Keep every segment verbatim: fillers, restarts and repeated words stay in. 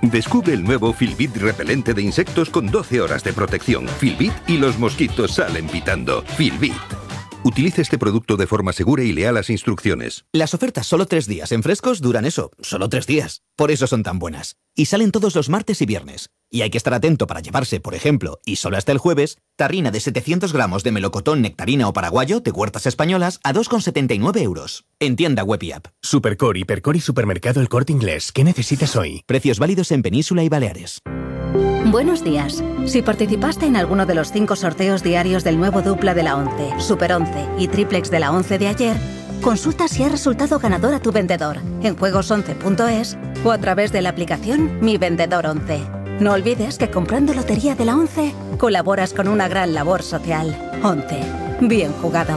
Descubre el nuevo Filbit repelente de insectos con doce horas de protección. Filbit y los mosquitos salen pitando. Filbit. Utilice este producto de forma segura y lea las instrucciones. Las ofertas solo tres días en Frescos duran eso, solo tres días. Por eso son tan buenas. Y salen todos los martes y viernes. Y hay que estar atento para llevarse, por ejemplo, y solo hasta el jueves, tarrina de setecientos gramos de melocotón, nectarina o paraguayo de Huertas Españolas a dos con setenta y nueve euros. En tienda web y app. Supercore, Hipercore y Supermercado El Corte Inglés. ¿Qué necesitas hoy? Precios válidos en Península y Baleares. Buenos días. Si participaste en alguno de los cinco sorteos diarios del nuevo dupla de la once, Super once y triplex de la once de ayer, consulta si ha resultado ganador a tu vendedor en juegos once punto es o a través de la aplicación Mi Vendedor once. No olvides que comprando Lotería de la once colaboras con una gran labor social. once. Bien jugado.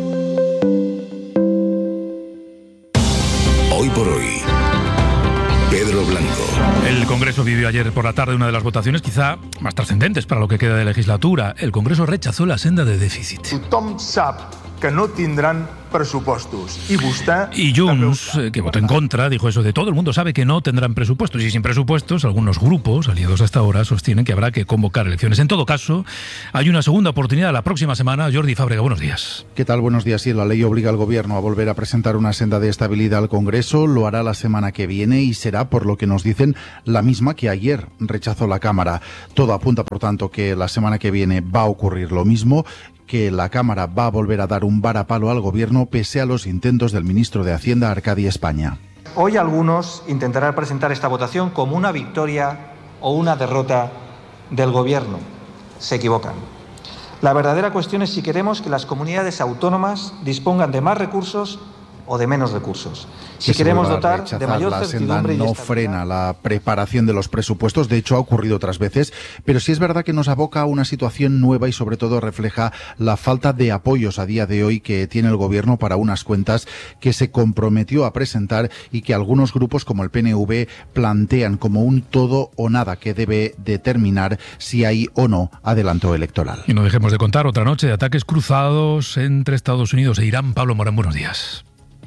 Hoy por hoy, Pedro Blanco. El Congreso vivió ayer por la tarde una de las votaciones quizá más trascendentes para lo que queda de legislatura. El Congreso rechazó la senda de déficit. Tothom sap que no tindran presupuestos. Y vostè... Y Junts, eh, que votó en contra, dijo eso de todo el mundo sabe que no tendrán presupuestos. Y sin presupuestos, algunos grupos, aliados hasta ahora, sostienen que habrá que convocar elecciones. En todo caso, hay una segunda oportunidad la próxima semana. Jordi Fábrega, buenos días. ¿Qué tal? Buenos días. Sí, la ley obliga al Gobierno a volver a presentar una senda de estabilidad al Congreso. Lo hará la semana que viene y será, por lo que nos dicen, la misma que ayer rechazó la Cámara. Todo apunta, por tanto, que la semana que viene va a ocurrir lo mismo, que la Cámara va a volver a dar un varapalo al Gobierno pese a los intentos del ministro de Hacienda, Arcadi España. Hoy algunos intentarán presentar esta votación como una victoria o una derrota del Gobierno. Se equivocan. La verdadera cuestión es si queremos que las comunidades autónomas dispongan de más recursos o de menos recursos. Si queremos dotar de mayor certidumbre y no frena la preparación de los presupuestos, de hecho ha ocurrido otras veces, pero sí es verdad que nos aboca a una situación nueva y sobre todo refleja la falta de apoyos a día de hoy que tiene el Gobierno para unas cuentas que se comprometió a presentar y que algunos grupos como el P N V plantean como un todo o nada que debe determinar si hay o no adelanto electoral. Y no dejemos de contar otra noche de ataques cruzados entre Estados Unidos e Irán. Pablo Morán, buenos días.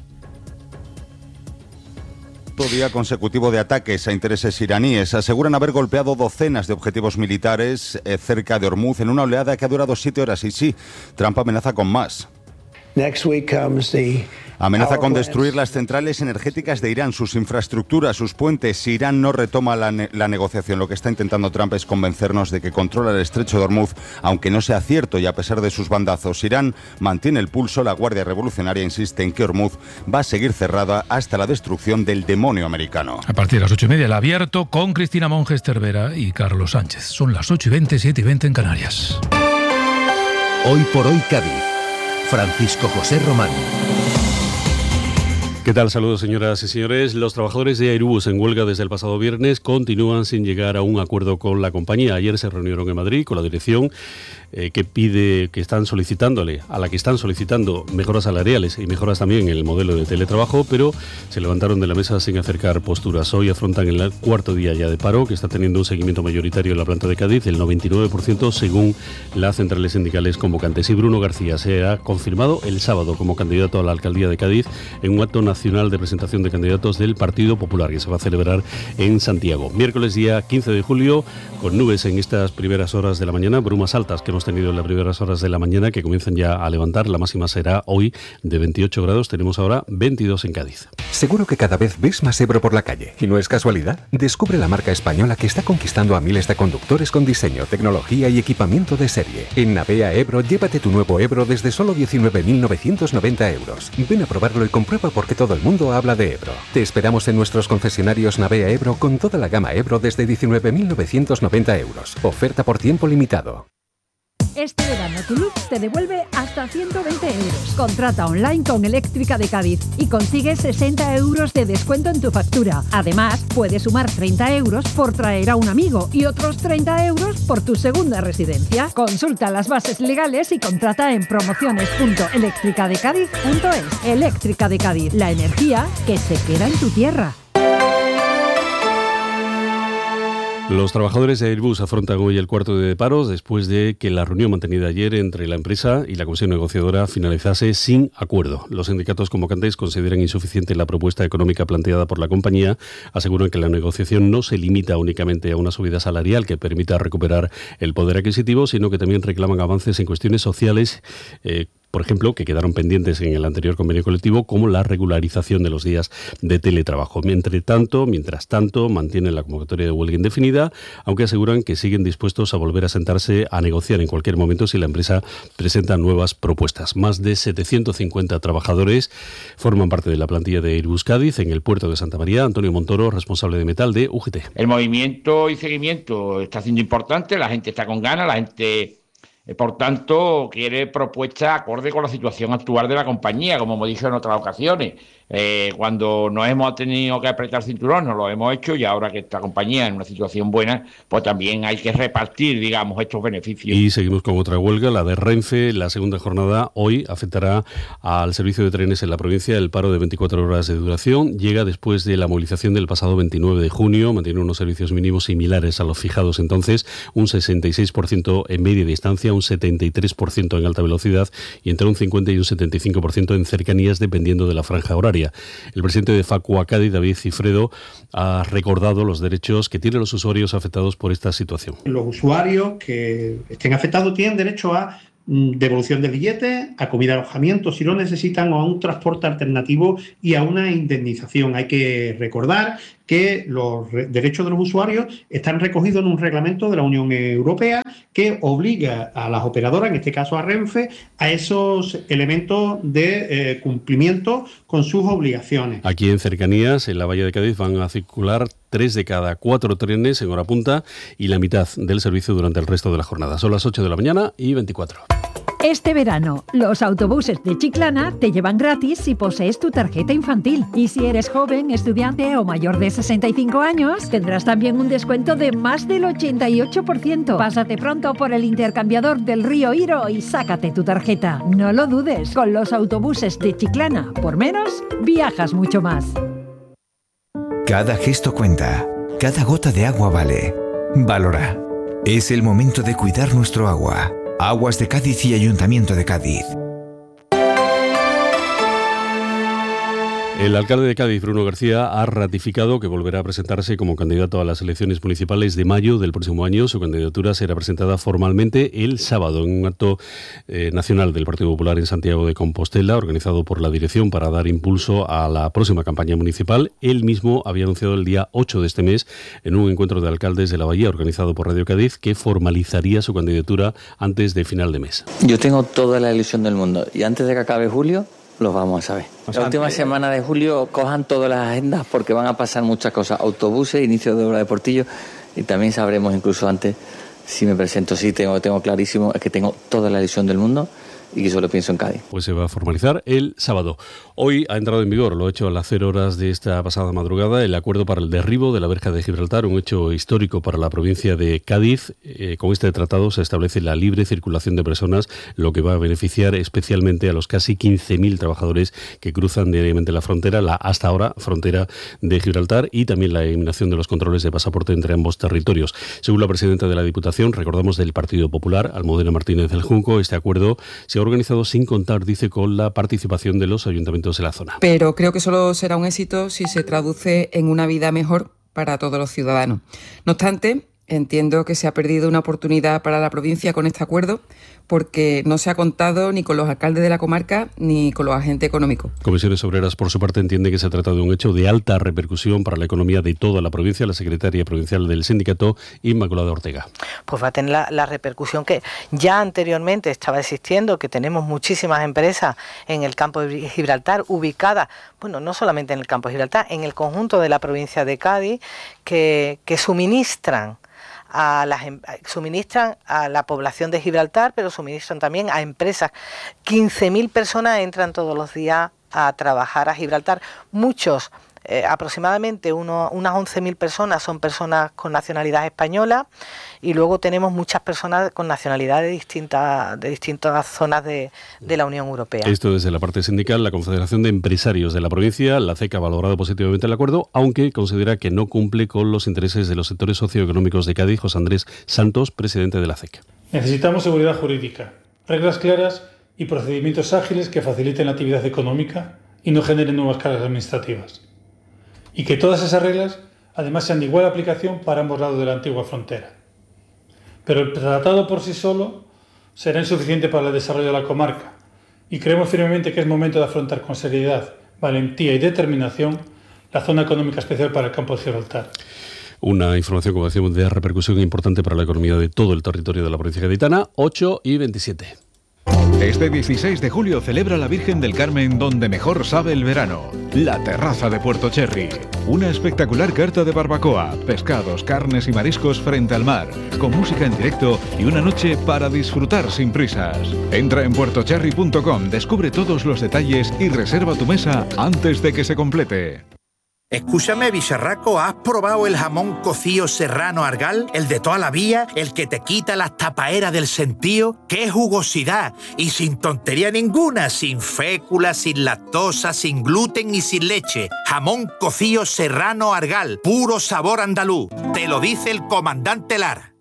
Día consecutivo de ataques a intereses iraníes. Aseguran haber golpeado docenas de objetivos militares eh, cerca de Hormuz en una oleada que ha durado siete horas. Y sí, Trump amenaza con más. Next week comes the Amenaza con destruir las centrales energéticas de Irán, sus infraestructuras, sus puentes. Si Irán no retoma la, ne- la negociación, lo que está intentando Trump es convencernos de que controla el estrecho de Hormuz, aunque no sea cierto y a pesar de sus bandazos. Irán mantiene el pulso, la Guardia Revolucionaria insiste en que Hormuz va a seguir cerrada hasta la destrucción del demonio americano. A partir de las ocho y media, el abierto con Cristina Monges Cervera y Carlos Sánchez. Son las ocho y veinte, siete y veinte en Canarias. Hoy por hoy Cádiz. Francisco José Román. ¿Qué tal? Saludos, señoras y señores. Los trabajadores de Airbus en huelga desde el pasado viernes continúan sin llegar a un acuerdo con la compañía. Ayer se reunieron en Madrid con la dirección eh, que pide, que están solicitándole, a la que están solicitando mejoras salariales y mejoras también en el modelo de teletrabajo, pero se levantaron de la mesa sin acercar posturas. Hoy afrontan el cuarto día ya de paro, que está teniendo un seguimiento mayoritario en la planta de Cádiz, el noventa y nueve por ciento según las centrales sindicales convocantes. Y Bruno García se ha confirmado el sábado como candidato a la alcaldía de Cádiz en un acto nacional de presentación de candidatos del Partido Popular que se va a celebrar en Santiago. Miércoles día quince de julio, con nubes en estas primeras horas de la mañana, brumas altas que hemos tenido en las primeras horas de la mañana que comienzan ya a levantar. La máxima será hoy de veintiocho grados, tenemos ahora veintidós en Cádiz. Seguro que cada vez ves más Ebro por la calle, y no es casualidad. Descubre la marca española que está conquistando a miles de conductores con diseño, tecnología y equipamiento de serie. En Navea Ebro, llévate tu nuevo Ebro desde solo diecinueve mil novecientos noventa euros. Ven a probarlo y comprueba por qué todo el mundo habla de Ebro. Te esperamos en nuestros concesionarios Navea Ebro con toda la gama Ebro desde diecinueve mil novecientos noventa euros. Oferta por tiempo limitado. Este verano tu luz te devuelve hasta ciento veinte euros. Contrata online con Eléctrica de Cádiz y consigue sesenta euros de descuento en tu factura. Además, puedes sumar treinta euros por traer a un amigo y otros treinta euros por tu segunda residencia. Consulta las bases legales y contrata en promociones punto eléctrica de cádiz punto es. Eléctrica de Cádiz, la energía que se queda en tu tierra. Los trabajadores de Airbus afrontan hoy el cuarto día de paro después de que la reunión mantenida ayer entre la empresa y la comisión negociadora finalizase sin acuerdo. Los sindicatos convocantes consideran insuficiente la propuesta económica planteada por la compañía. Aseguran que la negociación no se limita únicamente a una subida salarial que permita recuperar el poder adquisitivo, sino que también reclaman avances en cuestiones sociales, eh, por ejemplo, que quedaron pendientes en el anterior convenio colectivo, como la regularización de los días de teletrabajo. Mientras tanto, mientras tanto, mantienen la convocatoria de huelga indefinida, aunque aseguran que siguen dispuestos a volver a sentarse a negociar en cualquier momento si la empresa presenta nuevas propuestas. Más de setecientos cincuenta trabajadores forman parte de la plantilla de Airbus Cádiz en el puerto de Santa María. Antonio Montoro, responsable de metal de U G T. El movimiento y seguimiento está siendo importante, la gente está con ganas, la gente... Por tanto, quiere propuestas acorde con la situación actual de la compañía, como hemos dicho en otras ocasiones. Eh, cuando nos hemos tenido que apretar cinturón, nos lo hemos hecho, y ahora que esta compañía en una situación buena, pues también hay que repartir, digamos, estos beneficios. Y seguimos con otra huelga, la de Renfe. La segunda jornada hoy afectará al servicio de trenes en la provincia. El paro de veinticuatro horas de duración llega después de la movilización del pasado veintinueve de junio. Mantiene unos servicios mínimos similares a los fijados entonces, un sesenta y seis por ciento en media distancia, un setenta y tres por ciento en alta velocidad y entre un cincuenta y un setenta y cinco por ciento en cercanías, dependiendo de la franja horaria. El presidente de Facua Cádiz, David Cifredo, ha recordado los derechos que tienen los usuarios afectados por esta situación. Los usuarios que estén afectados tienen derecho a devolución de billetes, a comida, alojamiento si lo necesitan, o a un transporte alternativo y a una indemnización. Hay que recordar que los derechos de los usuarios están recogidos en un reglamento de la Unión Europea que obliga a las operadoras, en este caso a Renfe, a esos elementos de eh, cumplimiento con sus obligaciones. Aquí en cercanías, en la Bahía de Cádiz, van a circular tres de cada cuatro trenes en hora punta y la mitad del servicio durante el resto de la jornada. Son las ocho de la mañana y veinticuatro. Este verano, los autobuses de Chiclana te llevan gratis si posees tu tarjeta infantil. Y si eres joven, estudiante o mayor de sesenta y cinco años, tendrás también un descuento de más del ochenta y ocho por ciento. Pásate pronto por el intercambiador del Río Iro y sácate tu tarjeta. No lo dudes, con los autobuses de Chiclana, por menos, viajas mucho más. Cada gesto cuenta, cada gota de agua vale. Valora. Es el momento de cuidar nuestro agua. Aguas de Cádiz y Ayuntamiento de Cádiz. El alcalde de Cádiz, Bruno García, ha ratificado que volverá a presentarse como candidato a las elecciones municipales de mayo del próximo año. Su candidatura será presentada formalmente el sábado en un acto eh, nacional del Partido Popular en Santiago de Compostela, organizado por la dirección para dar impulso a la próxima campaña municipal. Él mismo había anunciado el día ocho de este mes en un encuentro de alcaldes de la Bahía organizado por Radio Cádiz que formalizaría su candidatura antes de final de mes. Yo tengo toda la ilusión del mundo y antes de que acabe julio los vamos a saber. O sea, la última semana de julio cojan todas las agendas porque van a pasar muchas cosas. Autobuses, inicio de obra de Portillo, y también sabremos incluso antes si me presento. Sí, tengo, tengo clarísimo, es que tengo toda la ilusión del mundo y que solo pienso en Cádiz. Pues se va a formalizar el sábado. Hoy ha entrado en vigor, lo ha hecho a las cero horas de esta pasada madrugada, el acuerdo para el derribo de la verja de Gibraltar, un hecho histórico para la provincia de Cádiz. Eh, con este tratado se establece la libre circulación de personas, lo que va a beneficiar especialmente a los casi quince mil trabajadores que cruzan diariamente la frontera, la hasta ahora frontera de Gibraltar, y también la eliminación de los controles de pasaporte entre ambos territorios. Según la presidenta de la Diputación, recordamos del Partido Popular, Almudena Martínez del Junco, este acuerdo se ha organizado sin contar, dice, con la participación de los ayuntamientos de la zona. Pero creo que solo será un éxito si se traduce en una vida mejor para todos los ciudadanos. No obstante, entiendo que se ha perdido una oportunidad para la provincia con este acuerdo porque no se ha contado ni con los alcaldes de la comarca ni con los agentes económicos. Comisiones Obreras, por su parte, entiende que se trata de un hecho de alta repercusión para la economía de toda la provincia. La secretaria provincial del sindicato, Inmaculada Ortega. Pues va a tener la, la repercusión que ya anteriormente estaba existiendo, que tenemos muchísimas empresas en el campo de Gibraltar ubicadas, bueno, no solamente en el campo de Gibraltar, en el conjunto de la provincia de Cádiz, que, que suministran A las, suministran a la población de Gibraltar, pero suministran también a empresas. quince mil personas entran todos los días a trabajar a Gibraltar. Muchos eh, aproximadamente uno, unas once mil personas son personas con nacionalidad española y luego tenemos muchas personas con nacionalidad de distintas, de distintas zonas de, de la Unión Europea. Esto desde la parte sindical. La Confederación de Empresarios de la provincia, la C E C, ha valorado positivamente el acuerdo, aunque considera que no cumple con los intereses de los sectores socioeconómicos de Cádiz. José Andrés Santos, presidente de la C E C. Necesitamos seguridad jurídica, reglas claras y procedimientos ágiles que faciliten la actividad económica y no generen nuevas cargas administrativas. Y que todas esas reglas además sean de igual aplicación para ambos lados de la antigua frontera. Pero el tratado por sí solo será insuficiente para el desarrollo de la comarca y creemos firmemente que es momento de afrontar con seriedad, valentía y determinación la zona económica especial para el campo de Gibraltar. Una información, como decíamos, de repercusión importante para la economía de todo el territorio de la provincia gaditana. ocho y veintisiete. Este dieciséis de julio celebra la Virgen del Carmen donde mejor sabe el verano. La Terraza de Puerto Cherry. Una espectacular carta de barbacoa, pescados, carnes y mariscos frente al mar, con música en directo y una noche para disfrutar sin prisas. Entra en puerto cherry punto com, descubre todos los detalles y reserva tu mesa antes de que se complete. Escúchame, bicharraco, ¿has probado el jamón cocido serrano Argal? El de toda la vida, el que te quita las tapaeras del sentío. ¡Qué jugosidad! Y sin tontería ninguna, sin fécula, sin lactosa, sin gluten y sin leche. Jamón cocido serrano Argal, puro sabor andaluz. Te lo dice el comandante Lara.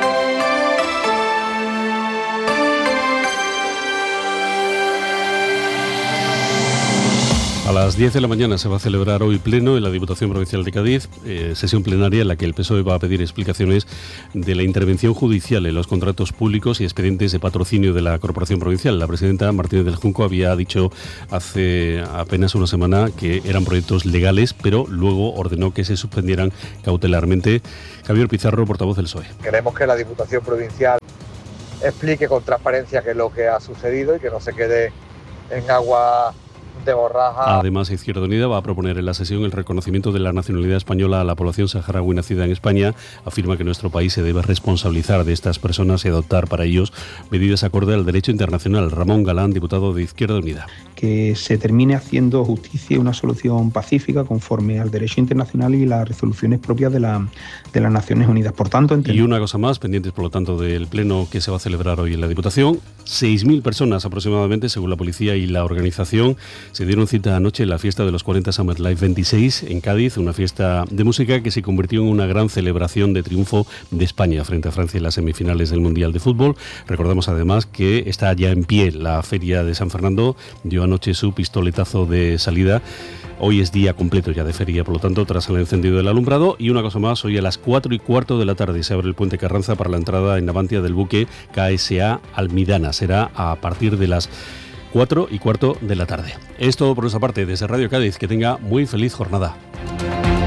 A las diez de la mañana se va a celebrar hoy pleno en la Diputación Provincial de Cádiz, eh, sesión plenaria en la que el P S O E va a pedir explicaciones de la intervención judicial en los contratos públicos y expedientes de patrocinio de la Corporación Provincial. La presidenta Martínez del Junco había dicho hace apenas una semana que eran proyectos legales, pero luego ordenó que se suspendieran cautelarmente. Javier Pizarro, portavoz del P S O E. Queremos que la Diputación Provincial explique con transparencia qué es lo que ha sucedido y que no se quede en agua de borraja. Además, Izquierda Unida va a proponer en la sesión el reconocimiento de la nacionalidad española a la población saharaui nacida en España. Afirma que nuestro país se debe responsabilizar de estas personas y adoptar para ellos medidas acorde al derecho internacional. Ramón Galán, diputado de Izquierda Unida. Que se termine haciendo justicia y una solución pacífica conforme al derecho internacional y las resoluciones propias de, la, de las Naciones Unidas. Por tanto, y una cosa más, pendientes por lo tanto del pleno que se va a celebrar hoy en la Diputación. seis mil personas aproximadamente, según la policía y la organización, se dieron cita anoche en la fiesta de los cuarenta Summer Life veintiséis en Cádiz, una fiesta de música que se convirtió en una gran celebración de triunfo de España frente a Francia en las semifinales del Mundial de Fútbol. Recordamos además que está ya en pie la Feria de San Fernando, dio anoche su pistoletazo de salida. Hoy es día completo ya de feria, por lo tanto, tras el encendido del alumbrado. Y una cosa más, hoy a las cuatro y cuarto de la tarde se abre el puente Carranza para la entrada en Navantia del buque K S A Almidana. Será a partir de las cuatro y cuarto de la tarde. Es todo por nuestra parte desde Radio Cádiz. Que tenga muy feliz jornada.